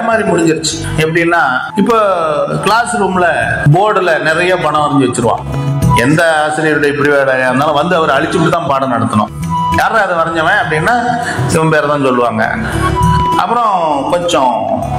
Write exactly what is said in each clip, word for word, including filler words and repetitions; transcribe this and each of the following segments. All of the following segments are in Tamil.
மாதிரி முடிஞ்சிருச்சு. எப்படின்னா, இப்போ கிளாஸ் ரூம்ல போர்டுல நிறைய படம் வரைஞ்சி வச்சிருவான். எந்த ஆசிரியருடைய பிரிவாடையா இருந்தாலும் வந்து அவர் அழிச்சுட்டு தான் பாடம் நடத்தணும். யாரும் அதை வரைஞ்சவன் அப்படின்னா இவன் பேர் தான் சொல்லுவாங்க. அப்புறம் கொஞ்சம்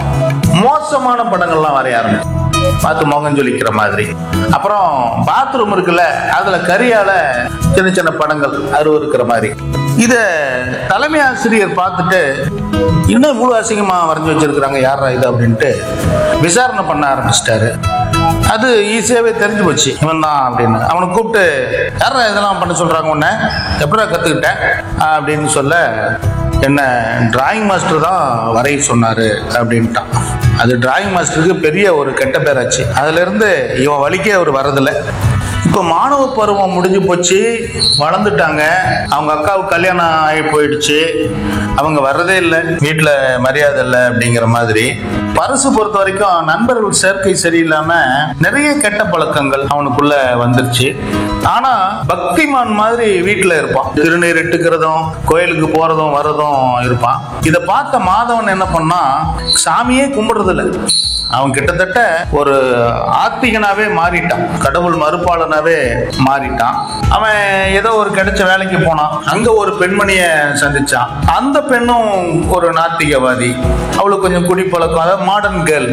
மோசமான படங்கள்லாம் வரைய ஆரம்பிச்சு, பார்த்து முகம் ஜொலிக்கிற மாதிரி. அப்புறம் பாத்ரூம் இருக்குல்ல, அதுல கரியால சின்ன சின்ன படங்கள் அருவருக்கிற மாதிரி. இத தலைமை ஆசிரியர் பார்த்துட்டு, இன்னும் இவ்வளவு அசிங்கமா வரைஞ்சி வச்சிருக்கிறாங்க, யாரா இது அப்படின்ட்டு விசாரணை பண்ண ஆரம்பிச்சிட்டாரு. அது ஈஸியாவே தெரிஞ்சு போச்சு இவன் தான் அப்படின்னு. அவனை கூப்பிட்டு, யாரா இதெல்லாம் பண்ண சொல்றாங்க, உன்ன எப்படா கத்துக்கிட்டேன் அப்படின்னு சொல்ல, என்ன டிராயிங் மாஸ்டர் தான் வரைய சொன்னாரு அப்படின்ட்டான். அது டிராயிங் மாஸ்டருக்கு பெரிய ஒரு கெட்ட பேராச்சு. அதுல இருந்து இவன் வலிக்கே அவர் வரதில்லை. இப்போ மாணவ பருவம் முடிஞ்சு போச்சு, வளர்ந்துட்டாங்க. அவங்க அக்காவுக்கு கல்யாணம் ஆகி போயிடுச்சு, அவங்க வர்றதே இல்லை, வீட்டில் மரியாதை இல்லை அப்படிங்கிற மாதிரி. பரிசு பொறுத்த வரைக்கும் நண்பர்கள் சேர்க்கை சரியில்லாம நிறைய கெட்ட பழக்கங்கள் அவனுக்குள்ள வந்துருச்சு. ஆனா பக்திமான் மாதிரி வீட்டுல இருப்பான். திருநீர் இட்டுக்கிறதும் கோயிலுக்கு போறதும் வர்றதும் இருப்பான். இதை பார்த்த மாதவன் என்ன பண்ணா, சாமியே கும்பிடுறது இல்லை. அவன் கிட்டத்தட்ட ஒரு ஆத்திகனாவே மாறிட்டான், கடவுள் மறுப்பாளனாவே மாறிட்டான். அவன் ஏதோ ஒரு கிடைச்ச வேலைக்கு போனான். அங்க ஒரு பெண்மணிய சந்திச்சான். அந்த பெண்ணும் ஒரு நாத்திகவாதி. அவளுக்கு கொஞ்சம் குடிப்பழக்கம், அதாவது மாடர்ன் கேர்ள்.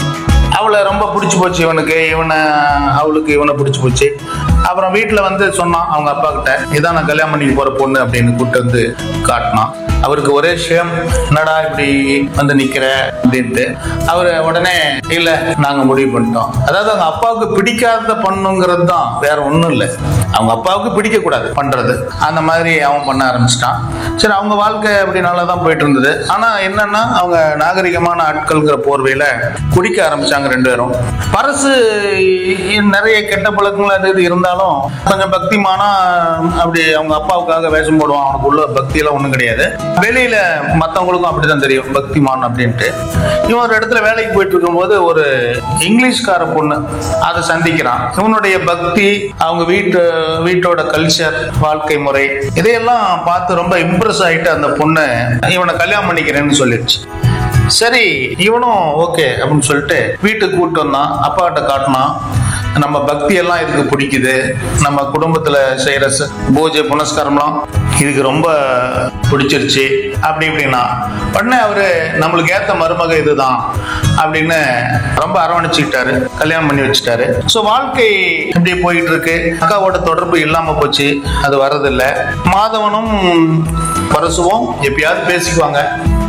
அவளை ரொம்ப பிடிச்சி போச்சு இவனுக்கு. இவனை அவளுக்கு இவனை பிடிச்சி போச்சு. அப்புறம் வீட்டில் வந்து சொன்னான் அவங்க அப்பா கிட்ட, இதான் நான் கல்யாணம் பண்ணிக்கு போற பொண்ணு அப்படின்னு கூப்பிட்டு வந்து காட்டினான். அவருக்கு ஒரே ஷேம், என்னடா இப்படி வந்து நிக்கிற அப்படின்ட்டு. அவரு உடனே, இல்ல நாங்க முடிவு பண்ணிட்டோம். அதாவது அவங்க அப்பாவுக்கு பிடிக்காத பண்ணுங்கிறது தான், வேற ஒண்ணும் இல்லை. அவங்க அப்பாவுக்கு பிடிக்க கூடாது பண்றது, அந்த மாதிரி அவன் பண்ண ஆரம்பிச்சிட்டான். சரி, அவங்க வாழ்க்கை அப்படி நல்லா தான் போயிட்டு இருந்தது. ஆனா என்னன்னா, அவங்க நாகரிகமான ஆட்கள்ங்கிற போர்வையில குடிக்க ஆரம்பிச்சாங்க ரெண்டு பேரும். பரசு நிறைய கெட்ட பழக்கங்கள் அது இது இருந்தாலும் கொஞ்சம் பக்திமானா அப்படி அவங்க அப்பாவுக்காக வேஷம் போடுவான். அவனுக்கு உள்ள பக்தி எல்லாம் ஒண்ணும் கிடையாது. வெளியில மத்தவங்களுக்கும் அப்படிதான் தெரியும் பக்திமான் அப்படின்ட்டு. இவன் ஒரு இடத்துல வேலைக்கு போயிட்டு இருக்கும்போது ஒரு இங்கிலீஷ்கார பொண்ணு அதை சந்திக்கிறான். இவனுடைய பக்தி, அவங்க வீட்டு வீட்டோட கல்ச்சர், வாழ்க்கை முறை, இதையெல்லாம் பார்த்து ரொம்ப இம்ப்ரெஸ் ஆயிட்டு அந்த பொண்ணு இவனை கல்யாணம் பண்ணிக்கிறேன்னு சொல்லிடுச்சு. சரி, இவனும் ஓகே அப்படின்னு சொல்லிட்டு வீட்டுக்கு கூப்பிட்டு வந்தான். அப்பா கிட்ட காட்டினான், நம்ம பக்தி எல்லாம் இதுக்கு பிடிக்குது, நம்ம குடும்பத்துல செய்யற பூஜை புனஸ்காரம்லாம் இதுக்கு ரொம்ப பிடிச்சிருச்சு அப்படி இப்படின்னா பண்ண. அவரு நம்மளுக்கு ஏத்த மருமக இதுதான் அப்படின்னு ரொம்ப அரவணைச்சுக்கிட்டாரு, கல்யாணம் பண்ணி வச்சுட்டாரு. ஸோ வாழ்க்கை இப்படி போயிட்டு இருக்கு. அக்காவோட தொடர்பு இல்லாம போச்சு, அது வர்றதில்லை. மாதவனும் பரசுவும் எப்பயாவது பேசிக்குவாங்க.